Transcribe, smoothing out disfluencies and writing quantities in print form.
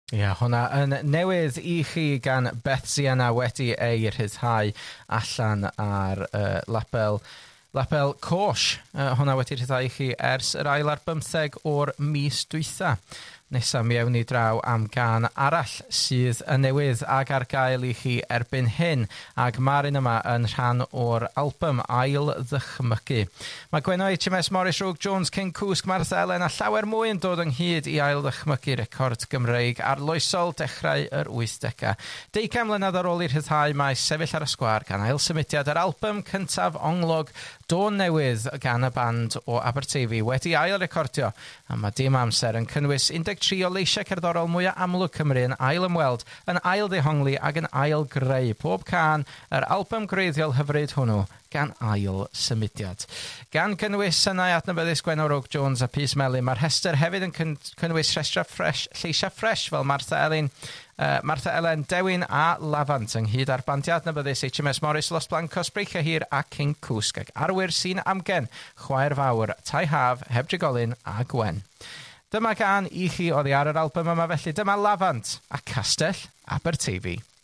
Ie, hwnna yn newydd i chi gan Beth Sienna wedi ei rhyddhau allan ar label Cosh. Hwnna wedi rhyddhau i chi ers yr ail ar 15 o'r mis dwytha. Nesa mi ewn ni draw am gan arall sydd yn newydd ag ar gael i chi erbyn hyn, ag mae'r un yma yn rhan o'r album Ail Ddychmygu. Mae Gwenno HMS Morris, Rogue Jones, King Cwsg, Martha Ellen a llawer mwy yn dod ynghyd i Ail Ddychmygu record Gymreig arloesol dechrau yr 80au. 20 mlynedd ar ôl i'r rhyddhau, mae Sefyll ar y Sgwâr gan ail symudiad yr album cyntaf onglog Dôn Newydd gan y band o Aberteifi wedi ail recordio, a mae dim amser yn cynnwys 13 o leisiau cerddorol mwyaf amlwg Cymru yn ail ymweld, yn ail ddehongli ac yn ail greu pob can yr album greiddiol hyfryd hwnnw gan ail symudiad. Gan gynnwys synau adnabyddus Gwenno, Rogue Jones a Pys Melyn, mae'r rhestr hefyd yn cynnwys lleisiau ffres fel Martha Ellen, Dewin a Lafant ynghyd â'r bandiau adnabyddus HMS Morris, Los Blancos, Breichau Hir a King Cwsg, ac arwyr sy'n amgen chwaer fawr, Tai Haf, heb drigolyn a Gwen. Dyma gan i chi oddi ar yr album yma felly, dyma Lafant a Castell Aberteifi.